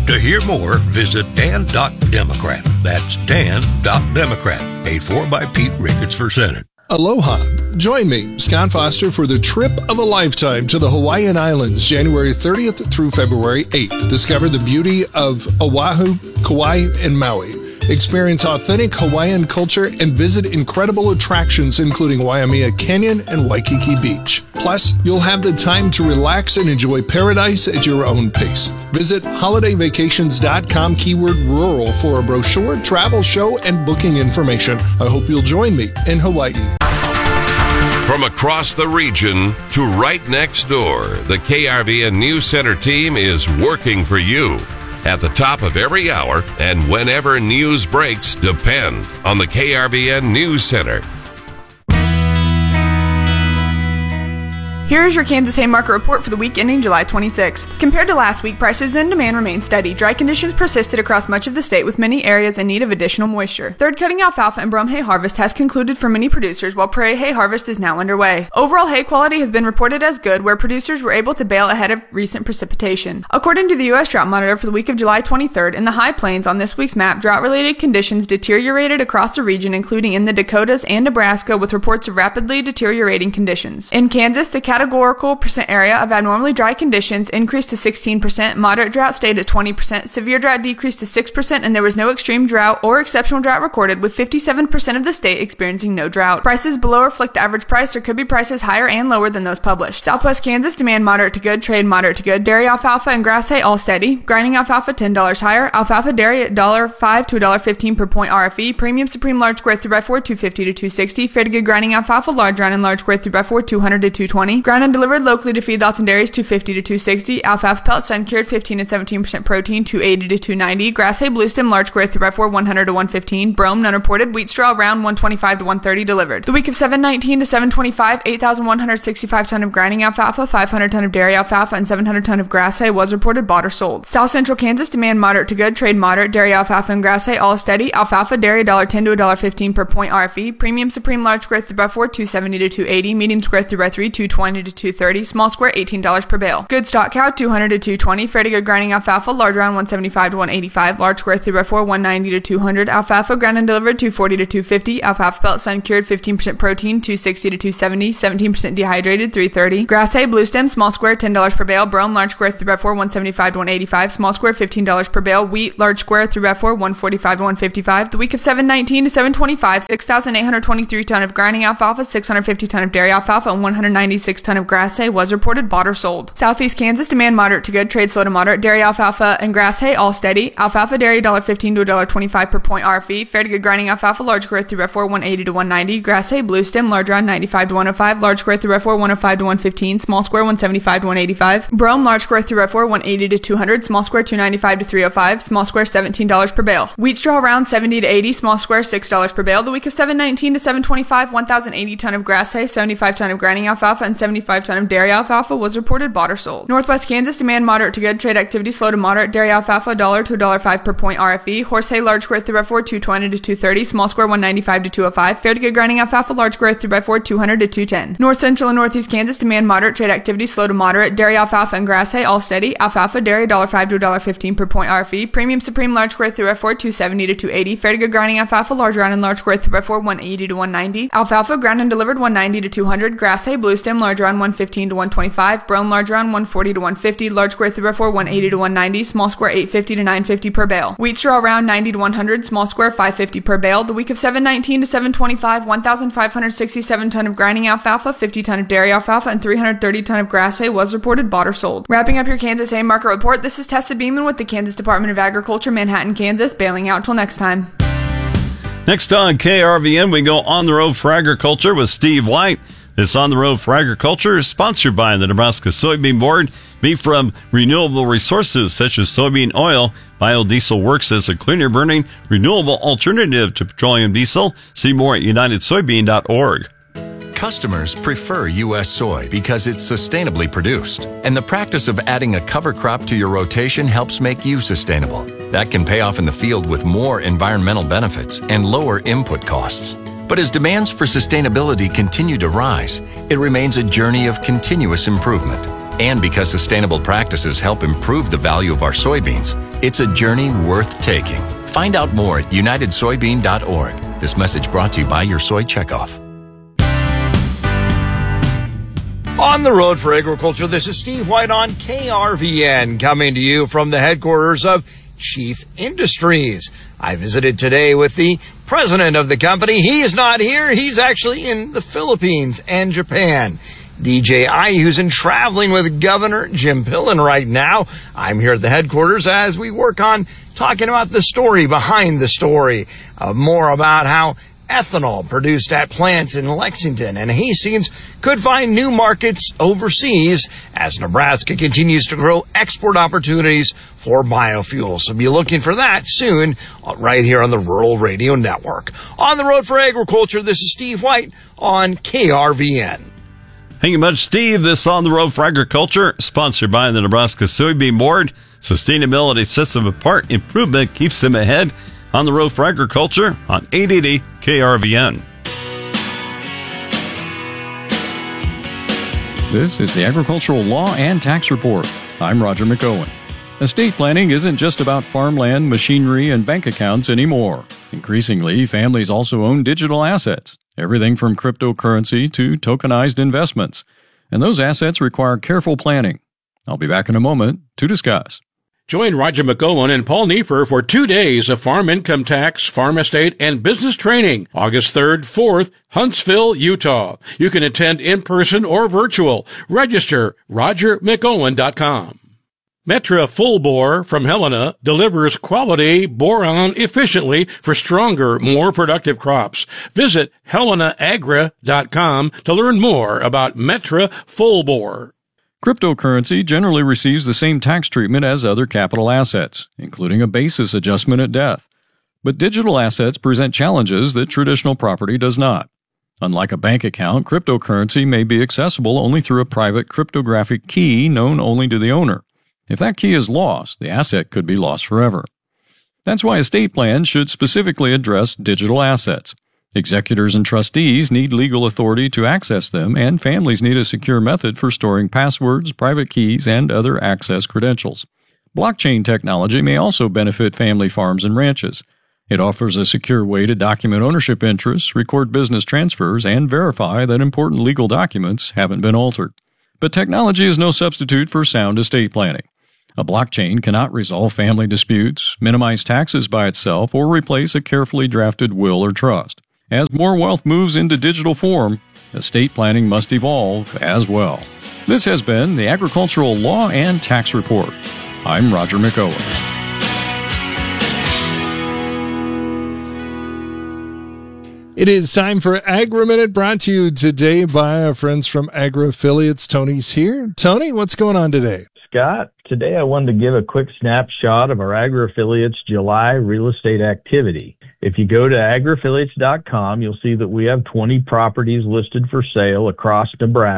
To hear more, visit dan.democrat. That's dan.democrat. Paid for by Pete Ricketts for Senate. Aloha. Join me, Scott Foster, for the trip of a lifetime to the Hawaiian Islands, January 30th through February 8th. Discover the beauty of Oahu, Kauai, and Maui. Experience authentic Hawaiian culture and visit incredible attractions including Waimea Canyon and Waikiki Beach. Plus, you'll have the time to relax and enjoy paradise at your own pace. Visit holidayvacations.com keyword rural for a brochure, travel show, and booking information. I hope you'll join me in Hawaii. From across the region to right next door, the KRVN News Center team is working for you. At the top of every hour and whenever news breaks, depend on the KRVN News Center. Here is your Kansas Haymarket report for the week ending July 26th. Compared to last week, prices and demand remained steady. Dry conditions persisted across much of the state with many areas in need of additional moisture. Third cutting alfalfa and brome hay harvest has concluded for many producers, while prairie hay harvest is now underway. Overall hay quality has been reported as good, where producers were able to bale ahead of recent precipitation. According to the U.S. Drought Monitor for the week of July 23rd, in the High Plains on this week's map, drought-related conditions deteriorated across the region, including in the Dakotas and Nebraska, with reports of rapidly deteriorating conditions. In Kansas, the categorical percent area of abnormally dry conditions increased to 16%, moderate drought stayed at 20%, severe drought decreased to 6%, and there was no extreme drought or exceptional drought recorded, with 57% of the state experiencing no drought. Prices below reflect the average price. There could be prices higher and lower than those published. Southwest Kansas, demand moderate to good, trade moderate to good. Dairy alfalfa and grass hay all steady. Grinding alfalfa $10 higher. Alfalfa dairy at $1.05 to $1.15 per point RFE. Premium Supreme large square 3x4 $250 to $260. Fair to good grinding alfalfa large round and large square 3x4 $200 to $220. Ground and delivered locally to feedlots and dairies $250 to $260. Alfalfa pellets sun-cured 15 and 17% protein $280 to $290. Grass hay blue stem large square 3x4 $100 to $115. Brome none reported. Wheat straw round $125 to $130 delivered. The week of 7/19 to 7/25, 8,165 ton of grinding alfalfa, 500 ton of dairy alfalfa, and 700 ton of grass hay was reported bought or sold. South Central Kansas, demand moderate to good, trade moderate. Dairy alfalfa and grass hay all steady. Alfalfa dairy $1.10 to $1.15 per point RFE. Premium Supreme large square 3x4 $270 to $280. Medium square 3x3 $220 to $230. Small square $18 per bale. Good stock cow $200 to $220. Fair to good grinding alfalfa large round $175 to $185. Large square 3x4 $190 to $200. Alfalfa ground and delivered $240 to $250. Alfalfa pellet sun cured 15% protein $260 to $270. 17% dehydrated $330. Grass hay blue stem small square $10 per bale. Brome large square 3x4 $175 to $185. Small square $15 per bale. Wheat large square 3x4 $145 to $155. The week of 7/19 to 7/25, 6,823 ton of grinding alfalfa, 650 ton of dairy alfalfa, and 196 ton of grass hay was reported bought or sold. Southeast Kansas, demand moderate to good, trade slow to moderate. Dairy alfalfa and grass hay all steady. Alfalfa dairy $1.15 to $1.25 per point RFE. Fair to good grinding alfalfa large square 3x4 $180 to $190. Grass hay blue stem large round $95 to $105. Large square 3x4 $105 to $115. Small square $175 to $185. Brome large square 3x4 $180 to $200. Small square $295 to $305. Small square $17 per bale. Wheat straw round $70 to $80. Small square $6 per bale. The week of 7/19 to 7/25, 1,080 ton of grass hay, 75 ton of grinding alfalfa, and 75 ton of dairy alfalfa was reported bought or sold. Northwest Kansas, demand moderate to good, trade activity slow to moderate. Dairy alfalfa $1 to $1.05 per point RFE. Horse hay large square 3x4 $220 to $230. Small square $195 to $205. Fair to good grinding alfalfa large square 3x4 $200 to $210. North Central and Northeast Kansas, demand moderate, trade activity slow to moderate. Dairy alfalfa and grass hay all steady. Alfalfa dairy $1.05 to $1.15 per point RFE. Premium Supreme large square 3x4 $270 to $280. Fair to good grinding alfalfa large round and large square 3x4 $180 to $190. Alfalfa ground and delivered $190 to $200. Grass hay blue stem large round $115 to $125. Brome large round $140 to $150. Large square 3x4 $180 to $190. Small square $850 to $950 per bale. Wheat straw round $90 to $100. Small square $550 per bale. The week of 7/19 to 7/25, 1,567 ton of grinding alfalfa, 50 ton of dairy alfalfa, and 330 ton of grass hay was reported bought or sold. Wrapping up your Kansas Haymarket report, this is Tessa Beeman with the Kansas Department of Agriculture, Manhattan, Kansas, bailing out till next time. Next on KRVN, we go on the road for agriculture with Steve White. This On the Road for Agriculture is sponsored by the Nebraska Soybean Board. Beef from renewable resources such as soybean oil. Biodiesel works as a cleaner burning, renewable alternative to petroleum diesel. See more at unitedsoybean.org. Customers prefer U.S. soy because it's sustainably produced, and the practice of adding a cover crop to your rotation helps make you sustainable. That can pay off in the field with more environmental benefits and lower input costs. But as demands for sustainability continue to rise, it remains a journey of continuous improvement. And because sustainable practices help improve the value of our soybeans, it's a journey worth taking. Find out more at unitedsoybean.org. This message brought to you by your Soy Checkoff. On the road for agriculture, this is Steve White on KRVN, coming to you from the headquarters of Chief Industries. I visited today with the president of the company. He is not here. He's actually in the Philippines and Japan. DJ Ayu's traveling with Governor Jim Pillen right now. I'm here at the headquarters as we work on talking about the story behind the story, more about how ethanol produced at plants in Lexington and Hastings could find new markets overseas as Nebraska continues to grow export opportunities for biofuels. So be looking for that soon right here on the Rural Radio Network. On the road for agriculture, this is Steve White on KRVN. Thank you much, Steve. This On the Road for Agriculture, sponsored by the Nebraska Soybean Board. Sustainability sets them apart. Improvement keeps them ahead. On the Road for Agriculture on 880 KRVN. This is the Agricultural Law and Tax Report. I'm Roger McOwen. Estate planning isn't just about farmland, machinery, and bank accounts anymore. Increasingly, families also own digital assets, everything from cryptocurrency to tokenized investments. And those assets require careful planning. I'll be back in a moment to discuss. Join Roger McOwen and Paul Neiffer for 2 days of farm income tax, farm estate, and business training, August 3rd, 4th, Huntsville, Utah. You can attend in person or virtual. Register RogerMcOwen.com. Metra Full Bore from Helena delivers quality boron efficiently for stronger, more productive crops. Visit HelenaAgra.com to learn more about Metra Full Bore. Cryptocurrency generally receives the same tax treatment as other capital assets, including a basis adjustment at death. But digital assets present challenges that traditional property does not. Unlike a bank account, cryptocurrency may be accessible only through a private cryptographic key known only to the owner. If that key is lost, the asset could be lost forever. That's why estate plans should specifically address digital assets. Executors and trustees need legal authority to access them, and families need a secure method for storing passwords, private keys, and other access credentials. Blockchain technology may also benefit family farms and ranches. It offers a secure way to document ownership interests, record business transfers, and verify that important legal documents haven't been altered. But technology is no substitute for sound estate planning. A blockchain cannot resolve family disputes, minimize taxes by itself, or replace a carefully drafted will or trust. As more wealth moves into digital form, estate planning must evolve as well. This has been the Agricultural Law and Tax Report. I'm Roger McOwen. It is time for Agri-Minute, brought to you today by our friends from Agri Affiliates. Tony's here. Tony, what's going on today? Scott, today I wanted to give a quick snapshot of our Agri Affiliates July real estate activity. If you go to agriaffiliates.com, you'll see that we have 20 properties listed for sale across Nebraska.